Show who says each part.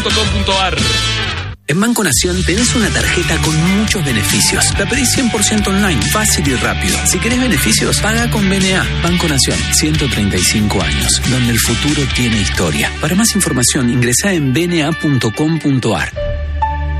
Speaker 1: .com.ar.
Speaker 2: En Banco Nación tenés una tarjeta con muchos beneficios. La pedís 100% online, fácil y rápido. Si querés beneficios, paga con BNA. Banco Nación, 135 años, donde el futuro tiene historia. Para más información, ingresá en bna.com.ar.